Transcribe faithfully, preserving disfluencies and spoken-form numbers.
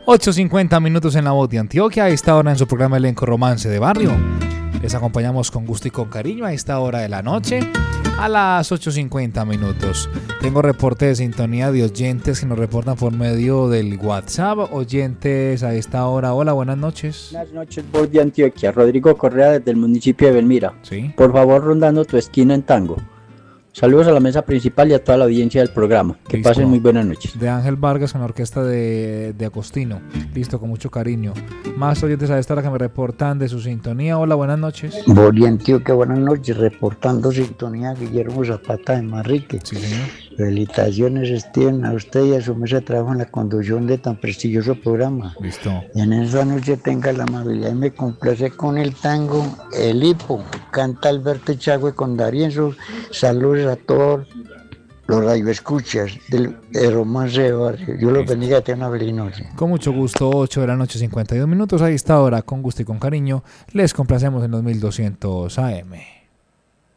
ocho cincuenta minutos en la voz de Antioquia. A esta hora en su programa Elenco Romance de Barrio. Les acompañamos con gusto y con cariño a esta hora de la noche, a las ocho cincuenta minutos. Tengo reporte de sintonía de oyentes que nos reportan por medio del WhatsApp. Oyentes a esta hora, hola, buenas noches. Buenas noches, voz de Antioquia. Rodrigo Correa desde el municipio de Belmira. Sí. Por favor, rondando tu esquina en tango. Saludos a la mesa principal y a toda la audiencia del programa. Que Listo. pasen muy buenas noches. De Ángel Vargas con la orquesta de, de Agostino. Listo, con mucho cariño. Más oyentes a esta hora que me reportan de su sintonía. Hola, buenas noches. Voz de Antioquia, buenas noches. Reportando sintonía Guillermo Zapata de Manrique. Sí, señor. Felicitaciones, Steven, a usted y a su mesa de trabajo en la conducción de tan prestigioso programa. Listo. Y en esa noche tenga la amabilidad y me complace con el tango El Hipo. Canta Alberto Echagüe con Darienzo. Saludos a todos los radioescuchas del, del Romance de Barrio. Dios los bendiga, tengan una feliz noche. Con mucho gusto, ocho de la noche, cincuenta y dos minutos. A esta hora, con gusto y con cariño, les complacemos en los mil doscientos A M.